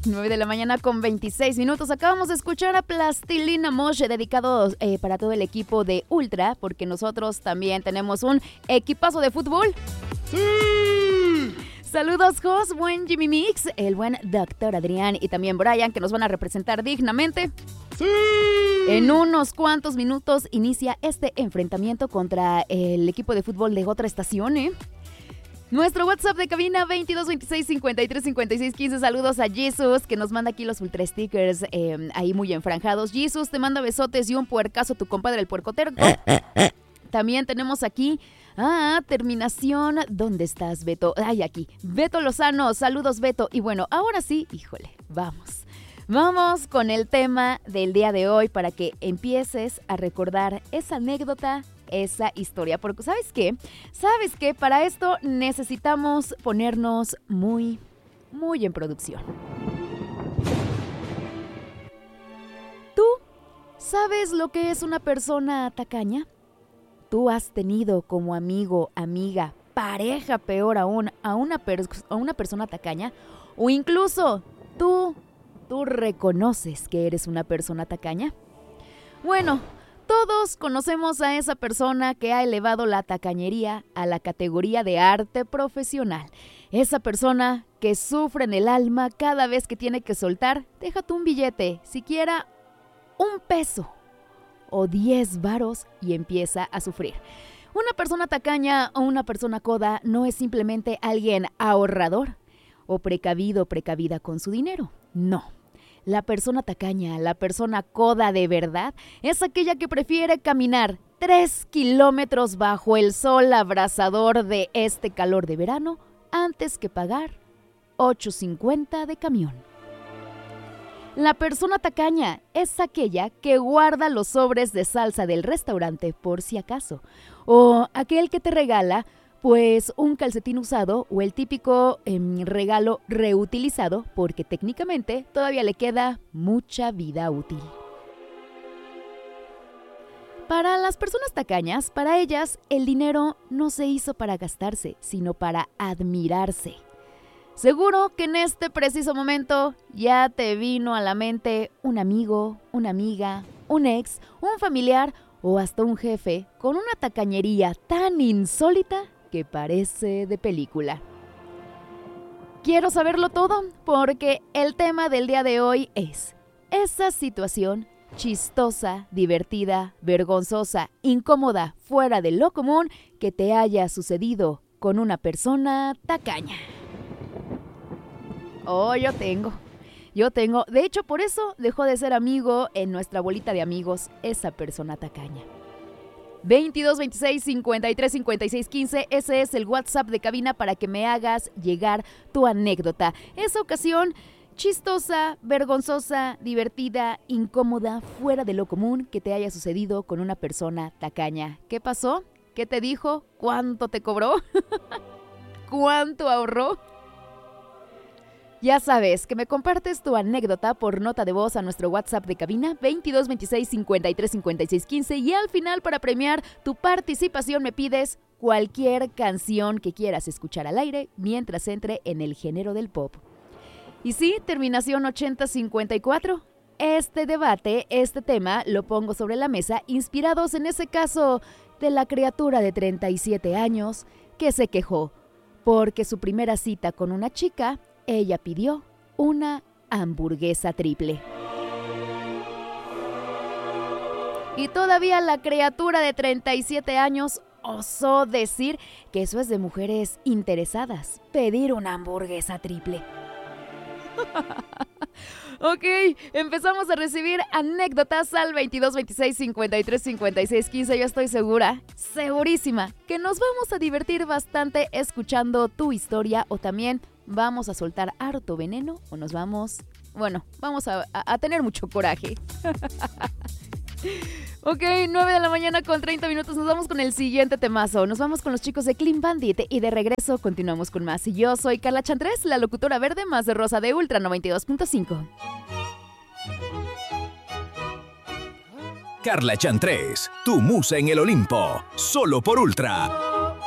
9 de la mañana con 26 minutos. Acabamos de escuchar a Plastilina Mosh, dedicado para todo el equipo de Ultra, porque nosotros también tenemos un equipazo de fútbol. ¡Sí! Saludos, Jos, buen Jimmy Mix, el buen Dr. Adrián y también Brian, que nos van a representar dignamente. ¡Sí! En unos cuantos minutos inicia este enfrentamiento contra el equipo de fútbol de otra estación, Nuestro WhatsApp de cabina 2226-535615. Saludos a Jesus, que nos manda aquí los ultra stickers ahí muy enfranjados. Jesus te manda besotes y un puercazo tu compadre el puercoterco. También tenemos aquí terminación. ¿Dónde estás, Beto? Ay, aquí. Beto Lozano. Saludos, Beto. Y bueno, ahora sí, híjole, Vamos con el tema del día de hoy para que empieces a recordar esa anécdota, esa historia. Porque ¿sabes qué? Para esto necesitamos ponernos muy, muy en producción. ¿Tú sabes lo que es una persona tacaña? ¿Tú has tenido como amigo, amiga, pareja, peor aún, a una persona tacaña? O incluso ¿Tú reconoces que eres una persona tacaña? Bueno, todos conocemos a esa persona que ha elevado la tacañería a la categoría de arte profesional. Esa persona que sufre en el alma cada vez que tiene que soltar, déjate un billete, siquiera un peso o 10 varos y empieza a sufrir. Una persona tacaña o una persona coda no es simplemente alguien ahorrador o precavida con su dinero. No. La persona tacaña, la persona coda de verdad, es aquella que prefiere caminar 3 kilómetros bajo el sol abrasador de este calor de verano antes que pagar $8.50 de camión. La persona tacaña es aquella que guarda los sobres de salsa del restaurante por si acaso, o aquel que te regala pues un calcetín usado o el típico regalo reutilizado porque técnicamente todavía le queda mucha vida útil. Para las personas tacañas, para ellas el dinero no se hizo para gastarse, sino para admirarse. Seguro que en este preciso momento ya te vino a la mente un amigo, una amiga, un ex, un familiar o hasta un jefe con una tacañería tan insólita que parece de película. Quiero saberlo todo porque el tema del día de hoy es esa situación chistosa, divertida, vergonzosa, incómoda, fuera de lo común que te haya sucedido con una persona tacaña. Oh, yo tengo. De hecho, por eso dejó de ser amigo en nuestra bolita de amigos esa persona tacaña. 2226-535615, ese es el WhatsApp de cabina para que me hagas llegar tu anécdota. Esa ocasión chistosa, vergonzosa, divertida, incómoda, fuera de lo común que te haya sucedido con una persona tacaña. ¿Qué pasó? ¿Qué te dijo? ¿Cuánto te cobró? ¿Cuánto ahorró? Ya sabes, que me compartes tu anécdota por nota de voz a nuestro WhatsApp de cabina 2226-535615 y al final, para premiar tu participación, me pides cualquier canción que quieras escuchar al aire mientras entre en el género del pop. Y sí, terminación 8054. Este debate, este tema, lo pongo sobre la mesa inspirados en ese caso de la criatura de 37 años que se quejó porque su primera cita con una chica, ella pidió una hamburguesa triple. Y todavía la criatura de 37 años osó decir que eso es de mujeres interesadas, pedir una hamburguesa triple. Ok, empezamos a recibir anécdotas al 2226-535615. Yo estoy segurísima, que nos vamos a divertir bastante escuchando tu historia, o también vamos a soltar harto veneno o vamos a tener mucho coraje. Ok, 9 de la mañana con 30 minutos, nos vamos con el siguiente temazo. Nos vamos con los chicos de Clean Bandit y de regreso continuamos con más. Y yo soy Carla Chantrés, la locutora verde más de rosa de Ultra 92.5. Carla Chantrés, tu musa en el Olimpo, solo por Ultra.